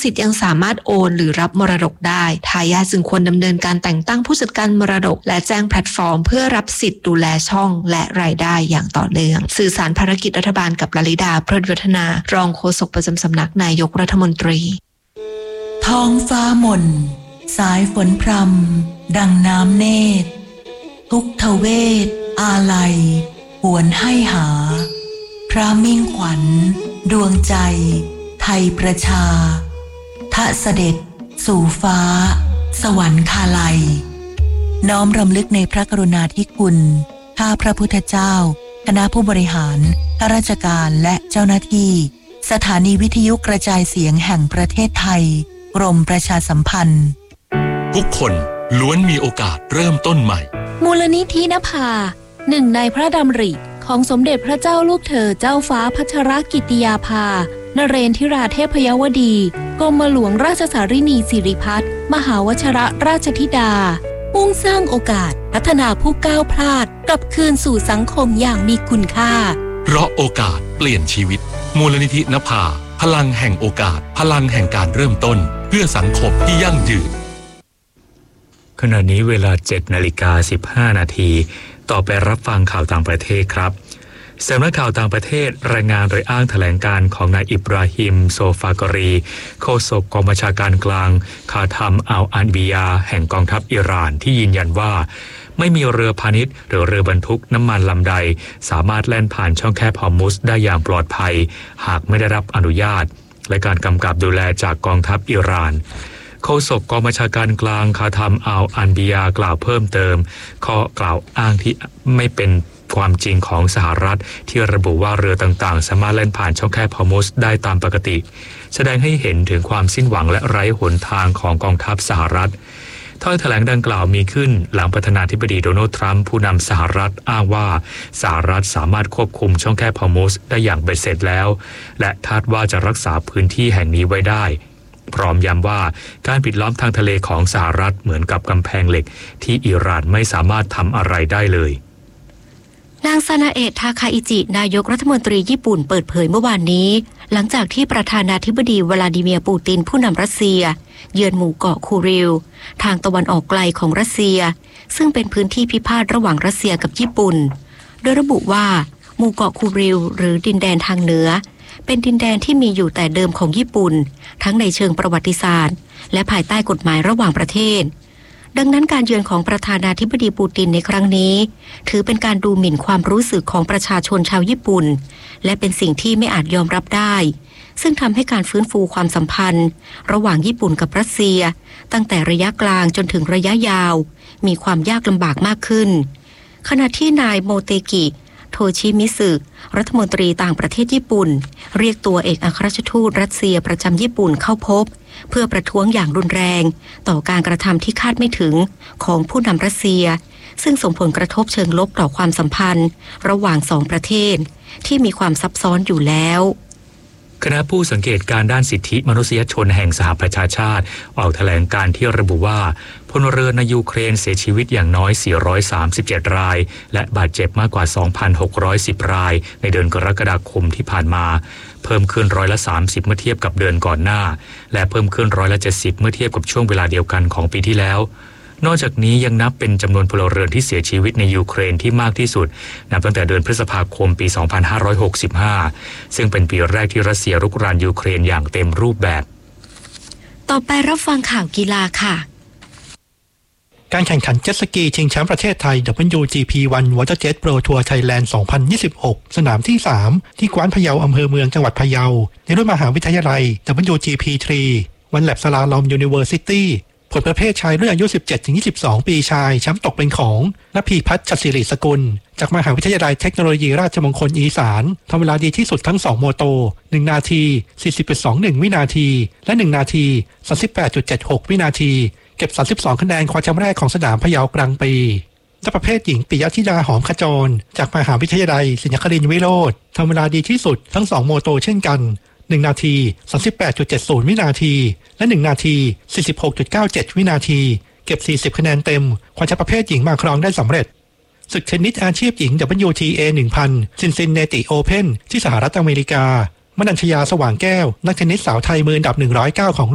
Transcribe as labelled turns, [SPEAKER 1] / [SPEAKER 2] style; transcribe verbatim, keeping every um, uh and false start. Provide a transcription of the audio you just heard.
[SPEAKER 1] สิทธิ์ยังสามารถโอนหรือรับมรดกได้ทายาทจึงควรดำเนินการแต่งตั้งผู้จัดการมรดกและแจ้งแพลตฟอร์มเพื่อรับสิทธิ์ดูแลช่องและรายได้อย่างต่อเนื่องสื่อสารภารกิจรัฐบาลกับลลิดาเพลิดวัฒนารองโฆษกประจำสำนักนายกรัฐมนตรี
[SPEAKER 2] ท้องฟ้าหม่นสายฝนพรำดังน้ำเนตรทุกทเวทอาลัยหวนให้หาพระมิ่งขวัญดวงใจไทยประชาทะเสด็จสู่ฟ้าสวรรคาลัยน้อมรำลึกในพระกรุณาธิคุณข้าพระพุทธเจ้าคณะผู้บริหารข้าราชการและเจ้าหน้าที่สถานีวิทยุกระจายเสียงแห่งประเทศไทยกรมประชาสัมพันธ์
[SPEAKER 3] ทุกคนล้วนมีโอกาสเริ่มต้นใหม่
[SPEAKER 4] มูลนิธินภาหนึ่งในพระดำริของสมเด็จพระเจ้าลูกเธอเจ้าฟ้าพัชรกิติยาภานเรนทิราเทพยวดีกรมหลวงราชสารินีสิริพัฒน์มหาวชิรราชธิดามุ่งสร้างโอกาสพัฒนาผู้ก้าวพลาดกลับคืนสู่สังคมอย่างมีคุณค่า
[SPEAKER 3] เพราะโอกาสเปลี่ยนชีวิตมูลนิธินภาพลังแห่งโอกาสพลังแห่งการเริ่มต้นเพื่อสังคมที่ยั่งยืน
[SPEAKER 5] ขณะนี้เวลา เจ็ดนาฬิกาสิบห้านาทีต่อไปรับฟังข่าวต่างประเทศครับสำนักข่าวต่างประเทศรายงานโดยอ้างแถลงการของนายอิบราฮิมโซฟากรีโฆษกกองบัญชาการกลางคาทัมอัลอันบียาแห่งกองทัพอิหร่านที่ยืนยันว่าไม่มีเรือพาณิชย์หรือเรือบรรทุกน้ำมันลำใดสามารถแล่นผ่านช่องแคบฮอร์มุซได้อย่างปลอดภัยหากไม่ได้รับอนุญาตและการกำกับดูแลจากกองทัพอิหร่านโฆษกกองบัญชาการกลางคาทัมอัลอันบียากล่าวเพิ่มเติมข้อกล่าวอ้างที่ไม่เป็นความจริงของสหรัฐที่ระบุว่าเรือต่างๆสามารถเล่นผ่านช่องแคบฮอร์มุซได้ตามปกติแสดงให้เห็นถึงความสิ้นหวังและไร้หนทางของกองทัพสหรัฐถ้อยแถลงดังกล่าวมีขึ้นหลังประธานาธิบดีโดนัลด์ทรัมป์ผู้นำสหรัฐอ้างว่าสหรัฐสามารถควบคุมช่องแคบฮอร์มุซได้อย่างเบ็ดเสร็จแล้วและคาดว่าจะรักษาพื้นที่แห่งนี้ไว้ได้พร้อมย้ำว่าการปิดล้อมทางทะเลของสหรัฐเหมือนกับกำแพงเหล็กที่อิหร่านไม่สามารถทำอะไรได้เลย
[SPEAKER 4] นางซานาเอะทาคาอิจินายกรัฐมนตรีญี่ปุ่นเปิดเผยเมื่อวานนี้หลังจากที่ประธานาธิบดีวลาดิเมียร์ปูตินผู้นำรัสเซียเยือนหมู่เกาะคูริลทางตะวันออกไกลของรัสเซียซึ่งเป็นพื้นที่พิพาทระหว่างรัสเซียกับญี่ปุ่นโดยระบุว่าหมู่เกาะคูริลหรือดินแดนทางเหนือเป็นดินแดนที่มีอยู่แต่เดิมของญี่ปุ่นทั้งในเชิงประวัติศาสตร์และภายใต้กฎหมายระหว่างประเทศดังนั้นการเยือนของประธานาธิบดีปูตินในครั้งนี้ถือเป็นการดูหมิ่นความรู้สึกของประชาชนชาวญี่ปุ่นและเป็นสิ่งที่ไม่อาจยอมรับได้ซึ่งทำให้การฟื้นฟูความสัมพันธ์ระหว่างญี่ปุ่นกับรัสเซียตั้งแต่ระยะกลางจนถึงระยะยาวมีความยากลำบากมากขึ้นขณะที่นายโมเตกิโทชิมิสึรัฐมนตรีต่างประเทศญี่ปุ่นเรียกตัวเอกอัครราชทูตรัสเซียประจำญี่ปุ่นเข้าพบเพื่อประท้วงอย่างรุนแรงต่อการกระทำที่คาดไม่ถึงของผู้นำรัสเซียซึ่งส่งผลกระทบเชิงลบต่อความสัมพันธ์ระหว่างสองประเทศที่มีความซับซ้อนอยู่แล้ว
[SPEAKER 5] คณะผู้สังเกตการด้านสิทธิมนุษยชนแห่งสหประชาชาติออกแถลงการที่ระบุว่าพลเรือในยูเครนเสียชีวิตอย่างน้อยสี่ร้อยสามสิบเจ็ดรายและบาดเจ็บมากกว่า สองพันหกร้อยสิบ รายในเดือนกรกฎาคมที่ผ่านมาเพิ่มขึ้นร้อยละสามสิบเมื่อเทียบกับเดือนก่อนหน้าและเพิ่มขึ้นร้อยละเจ็ดสิบเมื่อเทียบกับช่วงเวลาเดียวกันของปีที่แล้วนอกจากนี้ยังนับเป็นจำนวนพลเรือนที่เสียชีวิตในยูเครนที่มากที่สุดนับตั้งแต่เดือนพฤษภาคมปีสองพันห้าร้อยหกสิบห้าซึ่งเป็นปีแรกที่รัสเซียรุกรานยูเครนอย่างเต็มรูปแบบ
[SPEAKER 4] ต่อไปรับฟังข่าวกีฬาค่ะ
[SPEAKER 6] การแข่งขันเจ็ตสกีชิงแชมป์ประเทศไทย ดับเบิลยู จี พี วัน Water Jet Pro Tour Thailand สองพันยี่สิบหกสนามที่สามที่กว้านพะเยาอำเภอเมืองจังหวัดพะเยาในรุ่นมหาวิทยาลัย ดับเบิลยู จี พี สาม วันแลบสลาลอม Universityผลประเภทชายรุ่นอายุ สิบเจ็ดถึงยี่สิบสอง ปีชายแชมป์ตกเป็นของณพีพัฒน์ชัดศิริสกุลจากมหาวิทยาลัยเทคโนโลยีราชมงคลอีสานทำเวลาดีที่สุดทั้งสองโมโตหนึ่งนาที สี่สิบจุดสองหนึ่ง วินาทีและหนึ่งนาที สามสิบแปดจุดเจ็ดหก วินาทีเก็บสามสิบสองคะแนนคว้าแชมป์แรกของสนามพะเยากลางปีและประเภทหญิงปิยธิดาหอมขจรจากมหาวิทยาลัยศรีนครินทร์วิโรจน์ทำเวลาดีที่สุดทั้งสองโมโตเช่นกันหนึ่งนาที สามสิบแปดจุดเจ็ดศูนย์ วินาทีและหนึ่งนาที สี่สิบหกจุดเก้าเจ็ด วินาทีเก็บสี่สิบคะแนนเต็มคว้าแชมป์ประเภทหญิงมาครองได้สำเร็จศึกเทนนิสอาชีพหญิง ดับเบิลยู ที เอ หนึ่งพัน ซินซินเนติโอเพ่นที่สหรัฐอเมริกามนัญชยาสว่างแก้วนักเทนนิสสาวไทยมืออันดับหนึ่งร้อยเก้าของ